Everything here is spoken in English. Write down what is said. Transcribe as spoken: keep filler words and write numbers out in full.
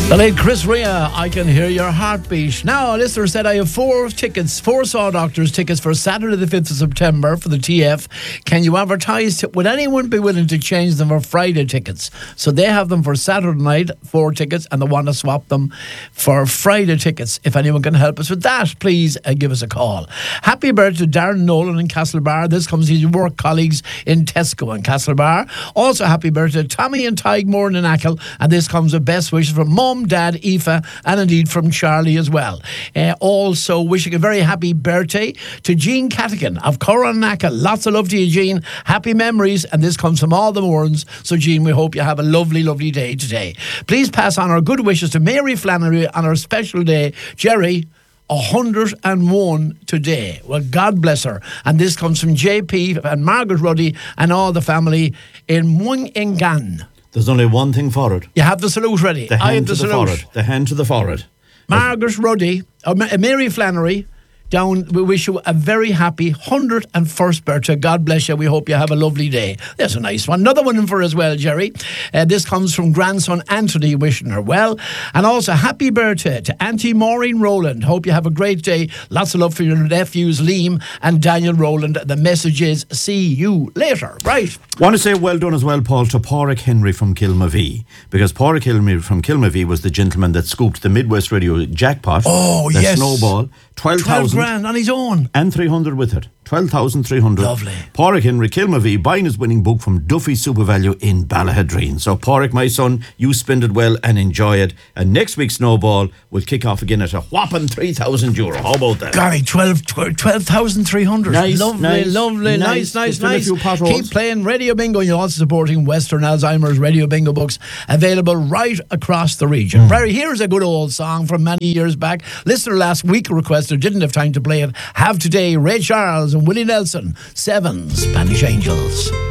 The late Chris Rea, I Can Hear Your Heartbeat. Now, a listener said I have four tickets, four Saw Doctors tickets for Saturday the fifth of September for the T F. Can you advertise? T- would anyone be willing to change them for Friday tickets? So they have them for Saturday night, four tickets, and they want to swap them for Friday tickets. If anyone can help us with that, please uh, give us a call. Happy birthday to Darren Nolan in Castlebar. This comes to his work colleagues in Tesco and Castlebar. Also, happy birthday to Tommy and Tygmore in Achill. And this comes with best wishes from Mum, Dad, Aoife, and indeed from Charlie as well. Uh, also wishing a very happy birthday to Jean Catigan of Coronacca. Lots of love to you, Jean. Happy memories, and this comes from all the Mourns. So, Jean, we hope you have a lovely, lovely day today. Please pass on our good wishes to Mary Flannery on her special day. Jerry, one hundred and one today. Well, God bless her. And this comes from J P and Margaret Ruddy and all the family in Mungingan. There's only one thing for it. You have the salute ready. The hand I have to the the salute. forehead. The hand to the forehead. Margaret Ruddy, uh, Mary Flannery, down, we wish you a very happy one hundred and first birthday. God bless you. We hope you have a lovely day. There's a nice one. Another one in for as well, Jerry. Uh, this comes from grandson Anthony, wishing her well. And also, happy birthday to Auntie Maureen Rowland. Hope you have a great day. Lots of love for your nephews, Liam and Daniel Rowland. The message is, see you later. Right. Want to say well done as well, Paul, to Pádraig Henry from Kilmavee, because Pádraig Henry from Kilmavee was the gentleman that scooped the Midwest Radio jackpot. Oh, the yes. Snowball. twelve thousand grand on his own. And three hundred with it. twelve thousand three hundred. Lovely. Pádraig Henry, Kilmavee, buying his winning book from Duffy SuperValue in Ballahadreen. So, Pádraig, my son, you spend it well and enjoy it. And next week's Snowball will kick off again at a whopping three thousand euro. How about that? Golly, twelve thousand three hundred. Nice, lovely, nice, lovely, nice, nice, nice. There's nice. been a few potholes. Keep playing Radio Bingo. You're also supporting Western Alzheimer's Radio Bingo books, available right across the region. Mm. Right, here's a good old song from many years back. Listener last week requested, didn't have time to play it. Have today Ray Charles and Willie Nelson, Seven Spanish Angels.